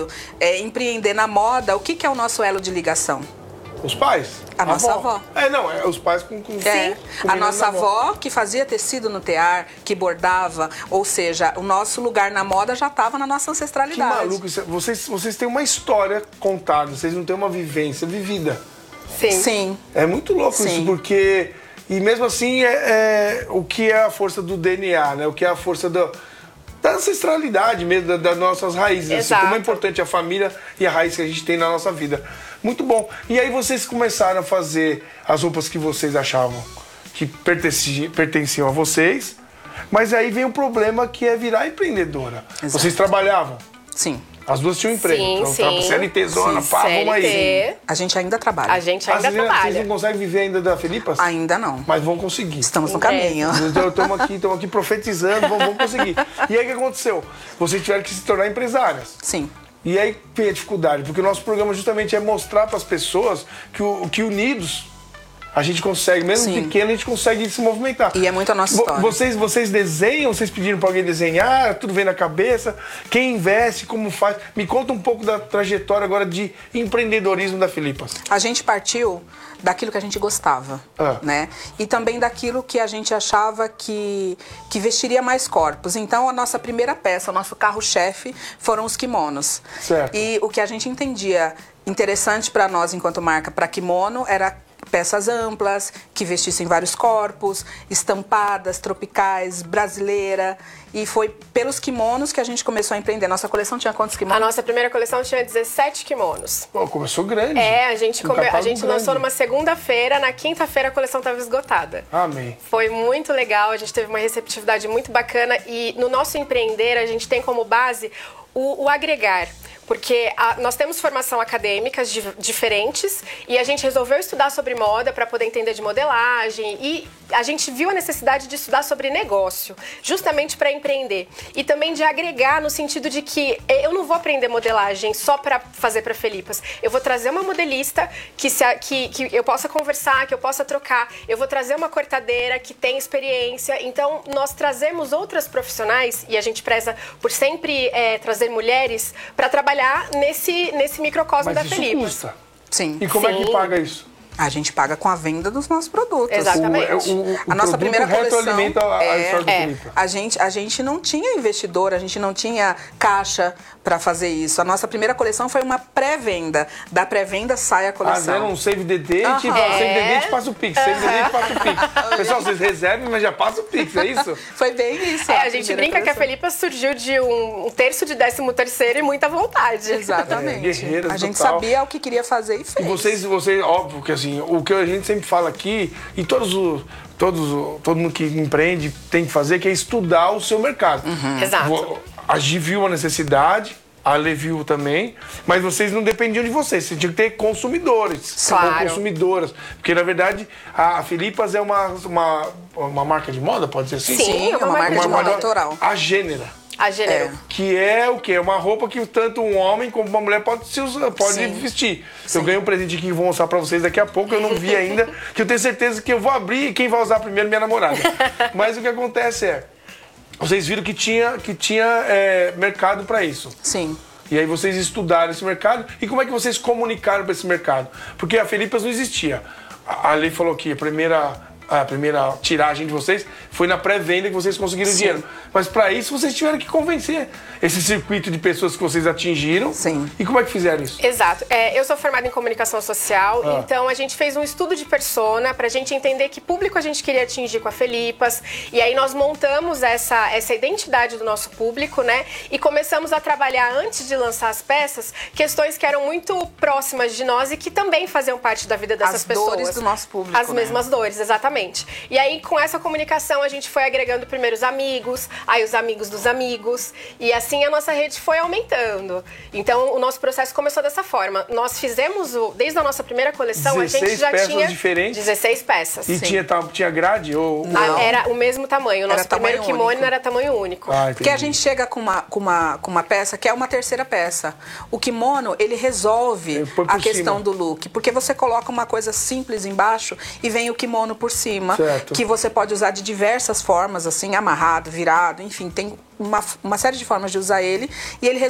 empreender na moda, o que é o nosso elo de ligação? Os pais? A nossa avó. Os pais com a nossa avó que fazia tecido no tear, que bordava, ou seja, o nosso lugar na moda já estava na nossa ancestralidade. Que maluco, vocês têm uma história contada, vocês não têm uma vivência vivida. Sim. É muito louco isso, porque... E mesmo assim, o que é a força do DNA, né? O que é a força da ancestralidade mesmo, das nossas raízes. Assim, como é importante a família e a raiz que a gente tem na nossa vida. Muito bom. E aí vocês começaram a fazer as roupas que vocês achavam que pertenciam a vocês, mas aí vem um problema que é virar empreendedora. Exato. Vocês trabalhavam? Sim. As duas tinham emprego. Sim. CLT zona, pá, vamos aí. A gente ainda trabalha. A gente ainda trabalha. Vocês não conseguem viver ainda da Felipas? Ainda não. Mas vão conseguir. Estamos no caminho. Então estamos aqui profetizando, vamos conseguir. E aí o que aconteceu? Vocês tiveram que se tornar empresárias. Sim. E aí vem a dificuldade, porque o nosso programa justamente é mostrar para as pessoas que unidos a gente consegue, mesmo pequeno, a gente consegue se movimentar. E é muito a nossa história. Vocês desenham, vocês pediram para alguém desenhar, tudo vem na cabeça, quem investe, como faz. Me conta um pouco da trajetória agora de empreendedorismo da Felipas. A gente partiu daquilo que a gente gostava, né? E também daquilo que a gente achava que vestiria mais corpos. Então, a nossa primeira peça, o nosso carro-chefe, foram os kimonos. Certo. E o que a gente entendia interessante para nós, enquanto marca, para kimono, era peças amplas, que vestissem vários corpos, estampadas, tropicais, brasileira. E foi pelos kimonos que a gente começou a empreender. Nossa coleção tinha quantos kimonos? A nossa primeira coleção tinha 17 kimonos. Pô, começou grande. A gente lançou numa segunda-feira, na quinta-feira a coleção estava esgotada. Amém. Foi muito legal, a gente teve uma receptividade muito bacana e no nosso empreender a gente tem como base o agregar. Porque nós temos formação acadêmicas diferentes e a gente resolveu estudar sobre moda para poder entender de modelagem e a gente viu a necessidade de estudar sobre negócio, justamente para empreender. E também de agregar no sentido de que eu não vou aprender modelagem só para fazer para Felipas. Eu vou trazer uma modelista que eu possa conversar, que eu possa trocar. Eu vou trazer uma cortadeira que tem experiência. Então, nós trazemos outras profissionais e a gente preza por sempre trazer mulheres para trabalhar nesse microcosmo da Felipas. Mas isso custa. Sim. E como é que paga isso? A gente paga com a venda dos nossos produtos. Exatamente. A nossa primeira coleção retroalimenta a história do Felipe. A gente não tinha investidor, a gente não tinha caixa para fazer isso. A nossa primeira coleção foi uma pré-venda. Da pré-venda sai a coleção. Era um save the date, save the date passa o Pix, save the date passa o Pix. Pessoal, vocês reservem, mas já passa o Pix, é isso? Foi bem isso. A gente brinca que a Felipas surgiu de um terço de 13º e muita vontade. Exatamente. Guerreiras, a gente total. sabia o que queria fazer e fez. E vocês, óbvio que assim, o que a gente sempre fala aqui, e todo mundo que empreende tem que fazer, que é estudar o seu mercado. Exato. A Gi viu a necessidade, a Ale viu também, mas vocês não dependiam de vocês tinham que ter consumidores, claro. ou consumidoras, porque na verdade a Felipas é uma marca de moda, pode ser assim? Sim, uma marca de moda autoral. A Gênera. A gênero. Que é o quê? Uma roupa que tanto um homem como uma mulher pode vestir. Sim. Eu ganhei um presente aqui que vou mostrar pra vocês daqui a pouco, eu não vi ainda, que eu tenho certeza que eu vou abrir e quem vai usar primeiro minha namorada. Mas o que acontece vocês viram que tinha mercado pra isso. Sim. E aí vocês estudaram esse mercado. E como é que vocês comunicaram pra esse mercado? Porque a Felipas não existia. A Lei falou que a primeira tiragem de vocês foi na pré-venda que vocês conseguiram dinheiro. Mas para isso vocês tiveram que convencer esse circuito de pessoas que vocês atingiram. Sim. E como é que fizeram isso? Exato. Eu sou formada em comunicação social, então a gente fez um estudo de persona pra gente entender que público a gente queria atingir com a Felipas. E aí nós montamos essa identidade do nosso público, né? E começamos a trabalhar, antes de lançar as peças, questões que eram muito próximas de nós e que também faziam parte da vida dessas pessoas. As dores do nosso público. As mesmas dores, exatamente. E aí, com essa comunicação, a gente foi agregando primeiro os amigos, aí os amigos dos amigos, e assim a nossa rede foi aumentando. Então, o nosso processo começou dessa forma. Nós fizemos, desde a nossa primeira coleção, a gente já tinha diferentes? 16 peças. E tinha grade? Não. Era o mesmo tamanho. O nosso primeiro kimono único. Era tamanho único. Porque a gente chega com uma peça que é uma terceira peça. O kimono, ele resolve a questão do look. Porque você coloca uma coisa simples embaixo e vem o kimono por cima. Certo. Que você pode usar de diversas formas, assim, amarrado, virado, enfim, tem uma série de formas de usar ele. E ele